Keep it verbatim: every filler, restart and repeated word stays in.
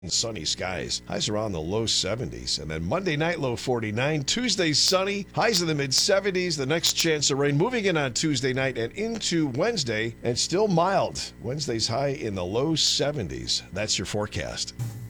Sunny skies. Highs around the low seventies. And then Monday night, low forty-nine. Tuesday, sunny. Highs in the mid seventies. The next chance of rain moving in on Tuesday night and into Wednesday. And still mild. Wednesday's high in the low seventies. That's your forecast.